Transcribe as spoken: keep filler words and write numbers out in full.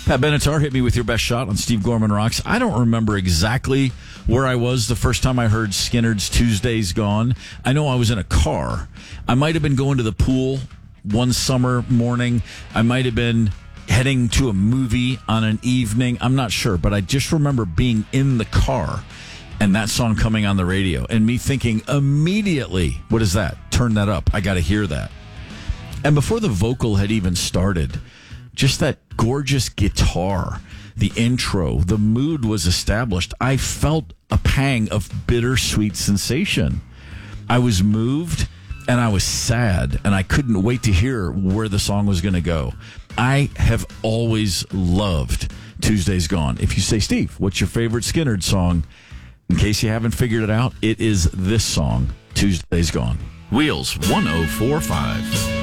Pat Benatar, hit me with your best shot on Steve Gorman Rocks. I don't remember exactly where I was the first time I heard Skynyrd's Tuesday's Gone. I know I was in a car. I might have been going to the pool one summer morning. I might have been heading to a movie on an evening. I'm not sure, but I just remember being in the car and that song coming on the radio and me thinking immediately, what is that? Turn that up. I got to hear that. And before the vocal had even started, just that gorgeous guitar, the intro, the mood was established. I felt a pang of bittersweet sensation. I was moved and I was sad, and I couldn't wait to hear where the song was going to go. I have always loved Tuesday's Gone. If you say, Steve, what's your favorite Skynyrd song? In case you haven't figured it out, it is this song, Tuesday's Gone. Wheels one oh four point five.